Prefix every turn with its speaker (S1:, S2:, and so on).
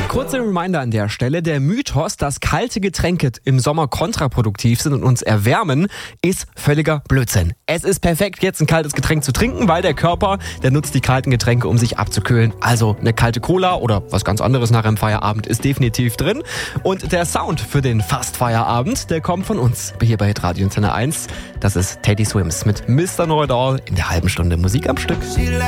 S1: Kurzer Reminder an der Stelle, der Mythos, dass kalte Getränke im Sommer kontraproduktiv sind und uns erwärmen, ist völliger Blödsinn. Es ist perfekt, jetzt ein kaltes Getränk zu trinken, weil der Körper, der nutzt die kalten Getränke, um sich abzukühlen. Also eine kalte Cola oder was ganz anderes nach einem Feierabend ist definitiv drin. Und der Sound für den Fast-Feierabend, der kommt von uns hier bei Hitradio Antenne 1. Das ist Teddy Swims mit Mr. Know-It-All in der halben Stunde Musik am Stück.